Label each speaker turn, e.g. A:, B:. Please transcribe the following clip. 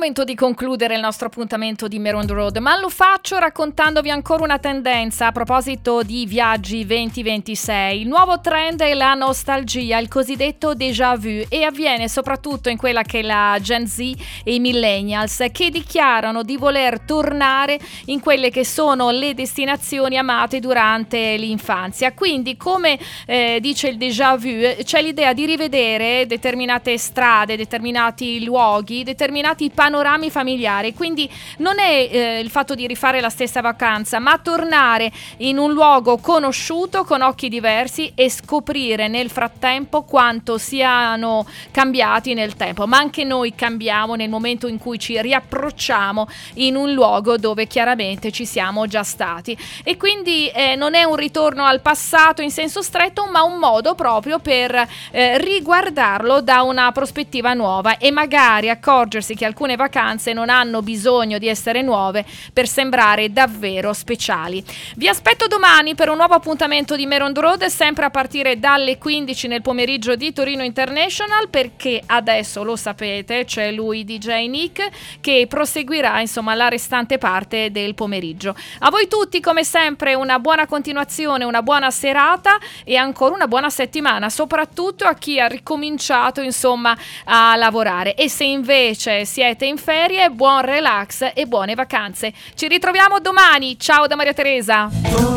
A: momento di concludere il nostro appuntamento di Mare on the Road, ma lo faccio raccontandovi ancora una tendenza a proposito di viaggi 2026. Il nuovo trend è la nostalgia, il cosiddetto déjà vu, e avviene soprattutto in quella che è la Gen Z e i millennials, che dichiarano di voler tornare in quelle che sono le destinazioni amate durante l'infanzia. Quindi, come dice il déjà vu, c'è l'idea di rivedere determinate strade, determinati luoghi, determinati panorami familiari. Quindi non è il fatto di rifare la stessa vacanza, ma tornare in un luogo conosciuto con occhi diversi e scoprire nel frattempo quanto siano cambiati nel tempo. Ma anche noi cambiamo nel momento in cui ci riapprocciamo in un luogo dove chiaramente ci siamo già stati, e quindi non è un ritorno al passato in senso stretto, ma un modo proprio per riguardarlo da una prospettiva nuova e magari accorgersi che alcune vacanze non hanno bisogno di essere nuove per sembrare davvero speciali. Vi aspetto domani per un nuovo appuntamento di Mare on the Road, sempre a partire dalle 15 nel pomeriggio di Torino International, perché adesso lo sapete, c'è lui DJ Nick che proseguirà insomma la restante parte del pomeriggio. A voi tutti come sempre una buona continuazione, una buona serata e ancora una buona settimana, soprattutto a chi ha ricominciato insomma a lavorare, e se invece siete in ferie, buon relax e buone vacanze. Ci ritroviamo domani, ciao da Maria Teresa.